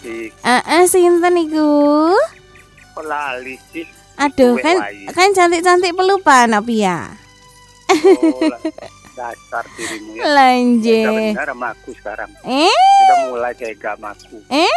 cantik. Sinten iku? Kok lali sih? Aduh, Suwe kan cantik-cantik pelupa apa ya? Oh, dasar dirimu ya. Lanje. Udah benar sama aku sekarang. Udah mulai cega sama aku.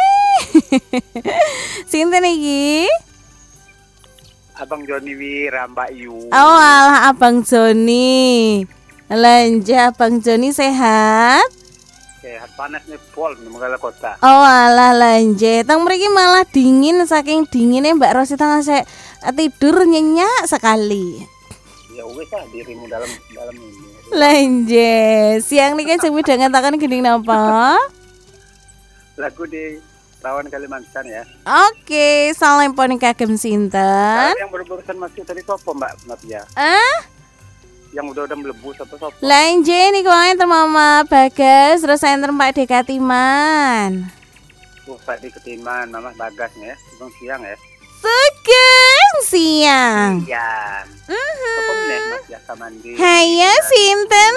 Sinten iki? Abang Joni Wira, Mbak Yu. Oh, alah Abang Joni. Lanje, Abang Joni sehat? Sehat, panas nih pol di Menggala Kota. Oh, alah Lanje. Tang mriki malah dingin, saking dinginnya Mbak Rosita ngasih tidur nyenyak sekali. Ya wes lah dirimu dalam ini. Lanje, siang nih kan saya udah ngatakan gini napa? Lagu di Rawan Kalimantan ya. Oke, salam poni kagem sinten? Yang berurusan masih tadi sopo Mbak Natia? Yang udah melebu sopo? Lanje nih kau Mama Bagas, terus enter Pak Dekatiman. Pak Dekatiman, Mama Bagas ya. Sebelum siang ya. Sugeng siang. Siang. Sopo meneh Mas Jaka Mandi. Hayo sinten.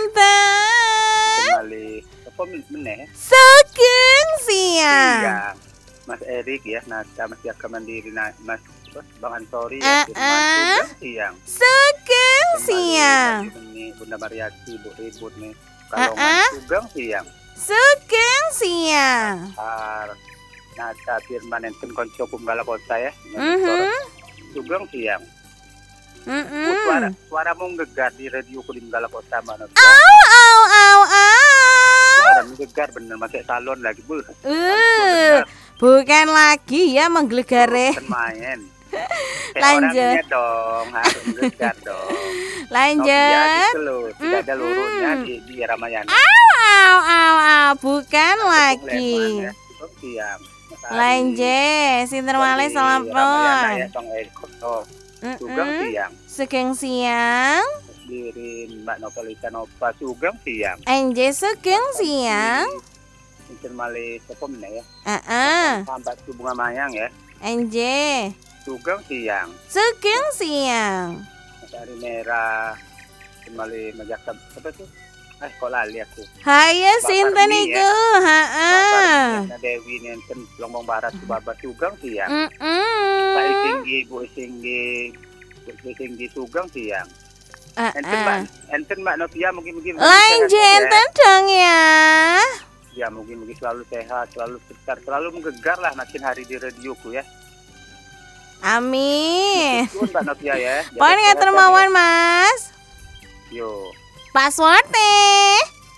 Kembali. Sopo meneh. Sugeng siang. Mas Erik ya, Nada Mas Jaka Mandiri, Mas Bang Ansori ya, Firman siang. Sugeng siang. Bunda Mariati, Bu Ribut nih. Kalongan Sugeng siang. Sugeng siang. Nada Firman enten konco Punggala Kota ya. Sugeng siang. Suara mau gegar di radio Punggala Kota mana? Suara menggegar bener pakai salon lagi bu. Bukan lagi ya mengglegare. Main. Lanjut dong, harus menggegar dong. Lanjut. Tidak ada lurunya di Ramayana. Bukan lagi. Lanjut. Sinten malih salam pon. Sugeng siang. Dirin Mbak Novelita Nova Sugeng siang. Enje sugeng siang. Sinten malih sapa meneh ya? Sambat Bunga Mayang ya. Enje. Sugeng siang. Sugeng siang. Matahari merah. Kembali majakab apa tuh? Kok lali aku. Hayo sinten iku? Bapak Dewi nenten Lombong Barat Subaba Sugeng siang. Pak Tinggi Bu Singgi Sugeng siang. Enten Mbak Novia mungkin Lanjut enten dong ya. Ya mungkin selalu sehat, selalu segar, selalu menggegar lah makin hari di radioku ya. Amin. Mbak Novia ya. Pon ngatur mawon Mas. Yo. Passwordnya.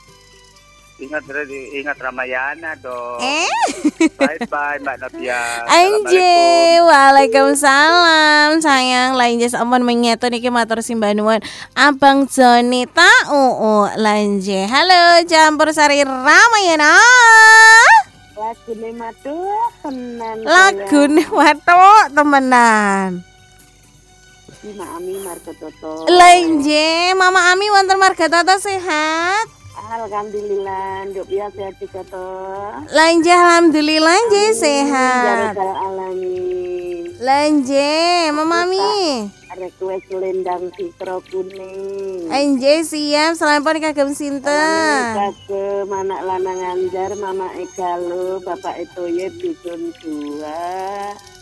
Ingat Ramayana dong. Bye Mbak Novia. Anjir, waalaikumsalam. Sayang lanjut ampun menyetu niki matur simbanuan Abang Joni tau lanjut. Halo campur sari Ramayana. Lagune matur tenan. Lagune watuk temenan. Mama Ami Marga Toto. Lanjut, Mama Ami wonten Marga Toto sehat. Alhamdulillah, nduk biasa sehat juga toh. Lanjut, alhamdulillah sehat. Alamin. Lanjut, Mama Ami. Request lendang Citro kuning. Anjay siap, selamat kagem sinten. Kagem anak lanang Anjar, Mama Eka lo, Bapak Etoye Dusun 2.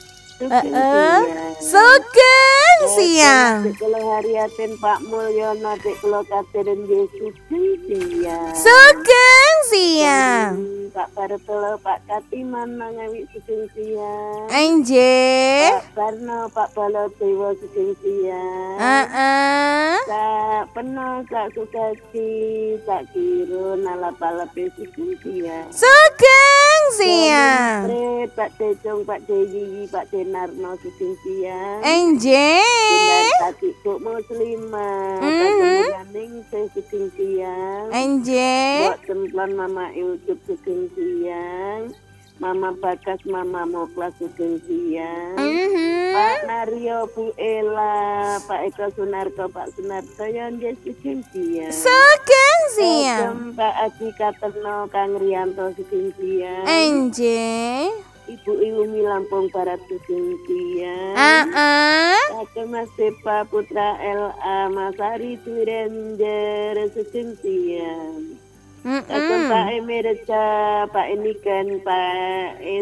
Sugeng siang. Kalau hariatin Pak Mulyono, kalau katerin Yesus siang. Sugeng siang. Pak Bartolo, Pak Katiman mangawi sugeng siang. Anjay. Pak Barno, Pak Balodewa sugeng siang. Kak Peno, Kak Sukati, Kak Kiro, Nalapalape sugeng siang. Sugeng siang. Pak Tejong, Pak Dewi, Pak Denarno sugeng siang. Anjay. Bunda Tatiku Muslimah, Pak Temuganing sugeng siang. Anjay. Mbok Templan Mama Yusuf sugeng siang. Mama Bagas, Mama Moklas sugeng siang. Pak Nario, Bu Ella, Pak Eko Sunarto, Pak Sunarto yang dia sugeng siang. Sugeng siang. Pak Aji Kateno, Kang Rianto sugeng siang. Anjay. Ibu Iwumi Lampung Barat sugeng siang. Kakek Mas Depa Putra LA, Mas Ari Ranger sugeng siang. Kakek Pak Emirja, Pak Enikan, Pak